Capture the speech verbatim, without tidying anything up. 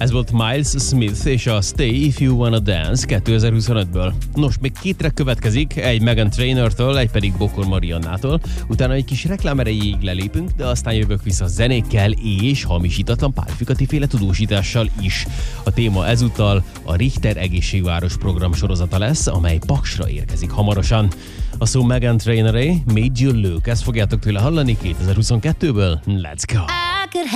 Ez volt Miles Smith és a Stay If You Wanna Dance kétezer-huszonötből. Nos, még két track következik, egy Meghan Trainortől, egy pedig Bokor Mariannától. Utána egy kis reklám erejéig lelépünk, de aztán jövök vissza zenékkel és hamisítatlan párfikati féle tudósítással is. A téma ezúttal a Richter Egészségváros program sorozata lesz, amely Paksra érkezik hamarosan. A szó Meghan Trainoré, Made You Look, ezt fogjátok tőle hallani kétezer-huszonkettőből. Let's go!